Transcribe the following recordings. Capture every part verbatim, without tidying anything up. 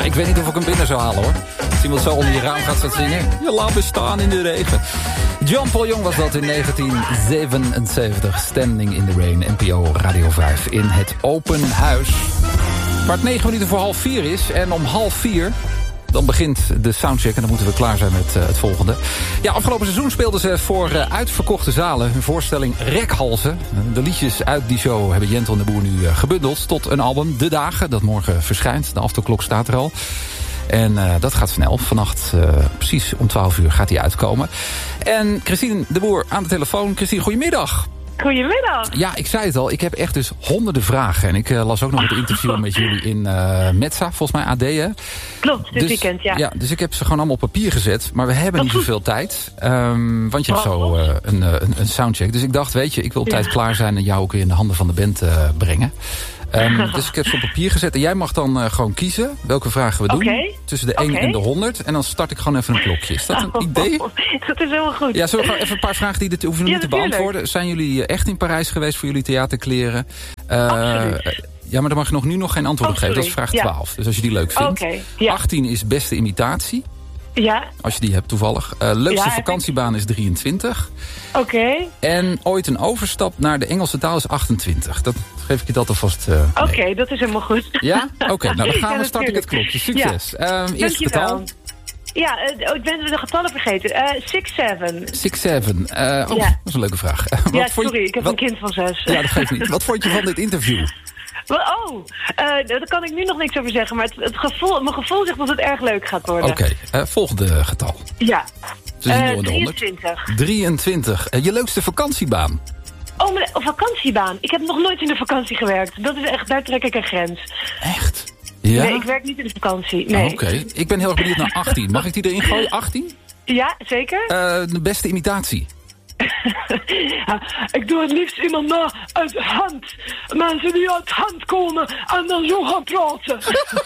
ik weet niet of ik hem binnen zou halen, hoor. Als iemand zo onder je raam gaat staan zingen. Je laat me staan in de regen. John Paul Young was dat in negentien zevenenzeventig. Standing in the Rain, N P O Radio vijf. In het open huis. Waar het negen minuten voor half vier is. En om half vier... dan begint de soundcheck en dan moeten we klaar zijn met uh, het volgende. Ja, afgelopen seizoen speelden ze voor uh, uitverkochte zalen hun voorstelling Rekhalzen. De liedjes uit die show hebben Jentel en de Boer nu uh, gebundeld tot een album, De Dagen, dat morgen verschijnt. De afterklok staat er al. En uh, dat gaat snel. Vannacht, uh, precies om twaalf uur, gaat hij uitkomen. En Christine de Boer aan de telefoon. Christine, goedemiddag. Goedemiddag. Ja, ik zei het al. Ik heb echt dus honderden vragen. En ik uh, las ook nog het interview met jullie in uh, Metza, volgens mij A D, hè? Klopt, dit dus, weekend, ja. ja. Dus ik heb ze gewoon allemaal op papier gezet. Maar we hebben niet zoveel tijd. Um, want je hebt zo uh, een, een, een soundcheck. Dus ik dacht, weet je, ik wil op tijd ja. klaar zijn en jou ook weer in de handen van de band uh, brengen. Um, dus ik heb ze op papier gezet. En jij mag dan uh, gewoon kiezen welke vragen we doen. Okay. Tussen de één okay. en de honderd. En dan start ik gewoon even een klokje. Is dat een idee? Dat is helemaal goed. Ja, zullen we gewoon even een paar vragen die dit hoeven we ja, niet te beantwoorden. Zijn jullie echt in Parijs geweest voor jullie theaterkleren? Uh, Absoluut. Ja, maar daar mag je nog nu nog geen antwoord oh, op geven. Dat is vraag twaalf. Ja. Dus als je die leuk vindt. Okay. Ja. achttien is beste imitatie. Ja. Als je die hebt toevallig. Uh, leukste ja, vakantiebaan is drieëntwintig. Oké. Okay. En ooit een overstap naar de Engelse taal is achtentwintig. Dat geef ik je dat alvast uh, Oké, okay, dat is helemaal goed. Ja? Oké, okay, nou dan gaan we, ja, start ik het klokje. Succes. Ja. Um, eerst getal. Ja, uh, ik ben de getallen vergeten. Uh, six seven. six seven. Uh, oh, ja. Dat is een leuke vraag. Wat ja, sorry, je, ik heb wat, een kind van zes. Ja, dat geeft niet. Wat vond je van dit interview? Oh, uh, daar kan ik nu nog niks over zeggen. Maar het, het gevoel, mijn gevoel zegt dat het erg leuk gaat worden. Oké, okay, uh, volgende getal. Ja. Uh, drieëntwintig. drieëntwintig. Uh, je leukste vakantiebaan? Oh, mijn vakantiebaan. Ik heb nog nooit in de vakantie gewerkt. Dat is echt, daar trek ik een grens. Echt? Ja? Nee, ik werk niet in de vakantie. Nee. Oké, okay. Ik ben heel erg benieuwd naar achttien. Mag ik die erin gooien? achttien? Ja, zeker. Uh, de beste imitatie? Ja, ik doe het liefst iemand na uit de hand. Mensen die uit de hand komen en dan zo gaan praten.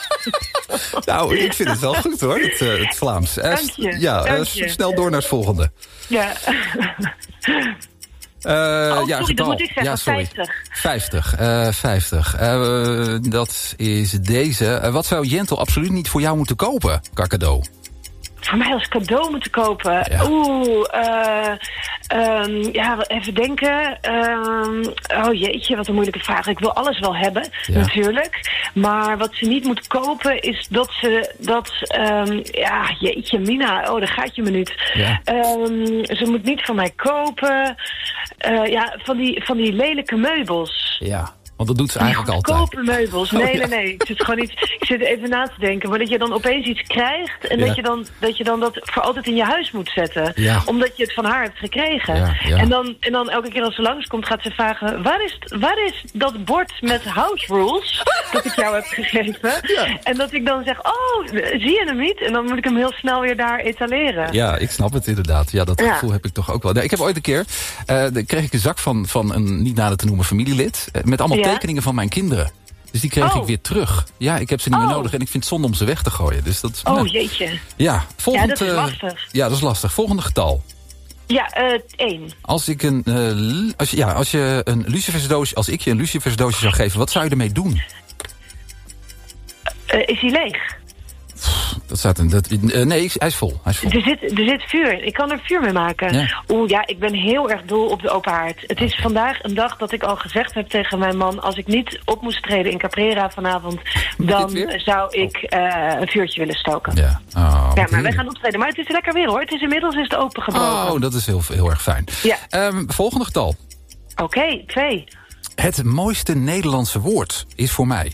Nou, ik vind het wel goed hoor, het, uh, het Vlaams. Uh, Dank je. Ja, Dank uh, je. Snel door naar het volgende. Ja. Uh, oh, ja, sorry, dat moet ik zeggen. Ja, sorry. vijftig. vijftig. Uh, vijftig. Uh, dat is deze. Uh, wat zou Jentel absoluut niet voor jou moeten kopen, qua cadeau? Voor mij als cadeau moeten kopen? Ja. Oeh, uh, um, ja, even denken. Um, oh jeetje, wat een moeilijke vraag. Ik wil alles wel hebben, ja. natuurlijk. Maar wat ze niet moet kopen is dat ze dat... Um, ja, jeetje, Mina, oh, daar gaat je me niet. Ja. Um, ze moet niet van mij kopen. Uh, ja, van die, van die lelijke meubels. Ja. Want dat doet ze eigenlijk altijd. Goedkope meubels. Nee, oh, ja. nee, nee. Ik zit gewoon niet. Ik zit even na te denken. Maar dat je dan opeens iets krijgt. En ja. dat, je dan, dat je dan dat voor altijd in je huis moet zetten. Ja. Omdat je het van haar hebt gekregen. Ja, ja. En, dan, en dan elke keer als ze langskomt gaat ze vragen. Waar is, waar is dat bord met house rules? Dat ik jou heb gegeven. Ja. En dat ik dan zeg. Oh, zie je hem niet? En dan moet ik hem heel snel weer daar etaleren. Ja, ik snap het inderdaad. Ja, dat ja. gevoel heb ik toch ook wel. Nee, ik heb ooit een keer. Uh, kreeg ik een zak van, van een niet nader te noemen familielid. Uh, met allemaal ja. tekeningen van mijn kinderen. Dus die kreeg oh. ik weer terug. Ja, ik heb ze niet oh. meer nodig en ik vind het zonde om ze weg te gooien. Dus dat is, oh, nou, jeetje. Ja, volgend, ja, dat is lastig. Uh, ja, dat is lastig. Volgende getal. Ja, uh, één. Als ik een, uh, als je, ja, als je een lucifersdoosje, als ik je een lucifersdoosje zou geven, wat zou je ermee doen? Uh, is hij leeg? Dat staat een, dat, uh, nee, hij is vol. Hij is vol. Er, zit, er zit vuur. Ik kan er vuur mee maken. Ja. Oeh, ja, ik ben heel erg dol op de open haard. Het is vandaag een dag dat ik al gezegd heb tegen mijn man... als ik niet op moest treden in Caprera vanavond... dan zou ik uh, een vuurtje willen stoken. Ja, oh, ja maar wij gaan optreden. Maar het is lekker weer, hoor. Het is inmiddels is het opengebroken. Oh, dat is heel, heel erg fijn. Ja. Um, volgende getal. Oké, okay, twee. Het mooiste Nederlandse woord is voor mij...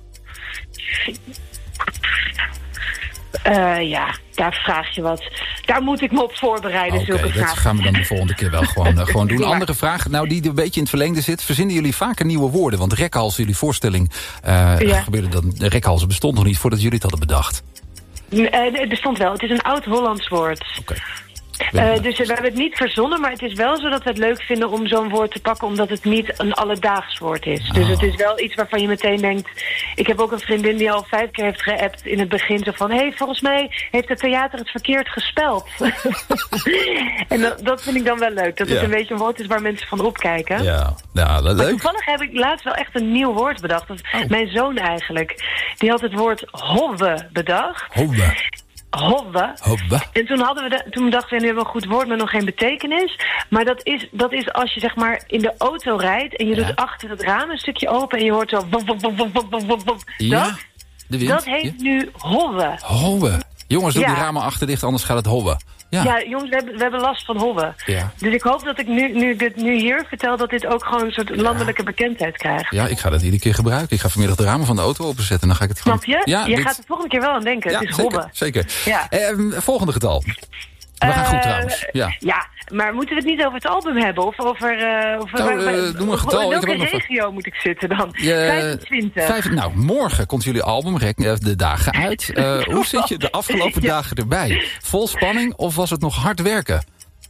Uh, ja, daar vraag je wat. Daar moet ik me op voorbereiden, okay, zulke vragen. Dat gaan we dan de volgende keer wel gewoon, uh, gewoon doen. Andere vragen, nou die een beetje in het verlengde zit. Verzinnen jullie vaker nieuwe woorden? Want rekhalzen, jullie voorstelling, uh, ja. gebeurde dan, rekhalzen bestond nog niet voordat jullie het hadden bedacht. Uh, het bestond wel. Het is een oud-Hollands woord. Oké. Uh, dus we hebben het niet verzonnen, maar het is wel zo dat we het leuk vinden om zo'n woord te pakken, omdat het niet een alledaags woord is. Oh. Dus het is wel iets waarvan je meteen denkt... Ik heb ook een vriendin die al vijf keer heeft geappt in het begin zo van... hé, hey, volgens mij heeft het theater het verkeerd gespeld. En dat, dat vind ik dan wel leuk, dat het ja. een beetje een woord is waar mensen van opkijken. Ja, ja leuk. Maar toevallig heb ik laatst wel echt een nieuw woord bedacht. Dat oh. Mijn zoon eigenlijk, die had het woord hobbe bedacht. Hobbe. Hobbe. Hobbe. En toen, hadden we de, toen dachten we, nu hebben we een goed woord, maar nog geen betekenis. Maar dat is, dat is als je zeg maar in de auto rijdt en je ja. doet achter het raam een stukje open en je hoort zo... Wop, wop, wop, wop, wop, wop, wop. Ja, dat, de wind. dat heet ja. nu hobbe. Hobbe. Jongens, doe ja. die ramen achter dicht, anders gaat het hobben. Ja, ja jongens, we hebben, we hebben last van hobben. Ja. Dus ik hoop dat ik nu, nu, dit nu hier vertel... dat dit ook gewoon een soort landelijke ja. bekendheid krijgt. Ja, ik ga dat iedere keer gebruiken. Ik ga vanmiddag de ramen van de auto openzetten en dan ga ik het Snap gewoon... je? Ja, je dit... gaat er volgende keer wel aan denken. Ja, het is zeker, hobben. Zeker. Ja. Uh, volgende getal. We gaan uh, goed trouwens. Ja. ja, maar moeten we het niet over het album hebben? Of over... Uh, of nou, waar, uh, noem een getal. In welke ik heb regio nog... moet ik zitten dan? Je, vijfentwintig. Vijf, nou, morgen komt jullie album de dagen uit. Uh, hoe zit je de afgelopen ja. dagen erbij? Vol spanning of was het nog hard werken?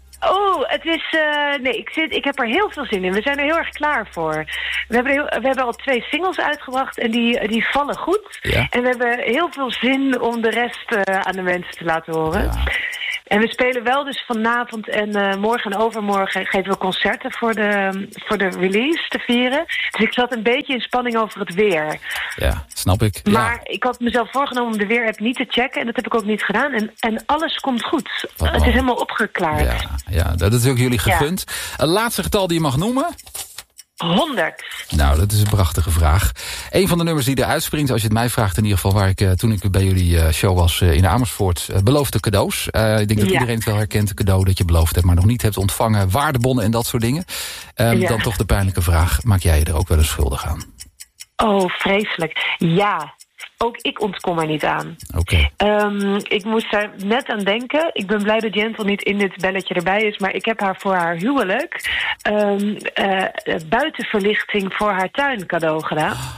Oh, het is... Uh, nee, ik, zit, ik heb er heel veel zin in. We zijn er heel erg klaar voor. We hebben, heel, we hebben al twee singles uitgebracht en die, die vallen goed. Ja. En we hebben heel veel zin om de rest uh, aan de mensen te laten horen. Ja. En we spelen wel dus vanavond en uh, morgen en overmorgen geven we concerten voor de, voor de release te vieren. Dus ik zat een beetje in spanning over het weer. Ja, snap ik. Maar ja. ik had mezelf voorgenomen om de weerapp niet te checken en dat heb ik ook niet gedaan. En, en alles komt goed. Oh. Het is helemaal opgeklaard. Ja, ja, dat is ook jullie gegund. Ja. Een laatste getal die je mag noemen? honderd. Nou, dat is een prachtige vraag. Een van de nummers die eruit springt, als je het mij vraagt in ieder geval... waar ik uh, toen ik bij jullie uh, show was uh, in Amersfoort... Uh, beloofde cadeaus. Uh, ik denk dat ja. iedereen het wel herkent, een cadeau dat je beloofd hebt... maar nog niet hebt ontvangen, waardebonnen en dat soort dingen. Um, ja. Dan toch de pijnlijke vraag, maak jij je er ook wel eens schuldig aan? Oh, vreselijk. Ja. Ook ik ontkom er niet aan. Oké. Okay. Um, ik moest daar net aan denken. Ik ben blij dat Jentel niet in dit belletje erbij is. Maar ik heb haar voor haar huwelijk... Um, uh, buitenverlichting voor haar tuin cadeau gedaan. Oh.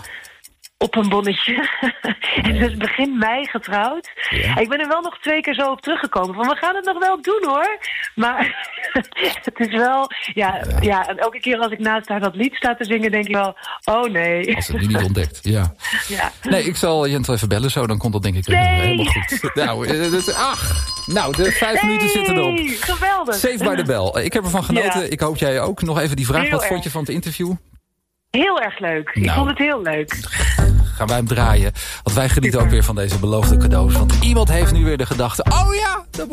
Op een bonnetje. En dus begin mei getrouwd. Ja. Ik ben er wel nog twee keer zo op teruggekomen. Van, we gaan het nog wel doen, hoor. Maar het is wel... Ja, ja. ja, en elke keer als ik naast haar dat lied sta te zingen... denk ik wel, oh nee. Als het nu niet ontdekt, ja. ja. Nee, ik zal Jentel even bellen zo. Dan komt dat denk ik nee. helemaal goed. Nou, dus, ach, nou, de vijf nee, minuten zitten erop. Geweldig. Save by the bell. Ik heb ervan genoten. Ja. Ik hoop jij ook. Nog even die vraag. Heel Wat erg. vond je van het interview? Heel erg leuk. Nou, ik vond het heel leuk. Gaan wij hem draaien. Want wij genieten ook weer van deze beloofde cadeaus. Want iemand heeft nu weer de gedachte... Oh ja,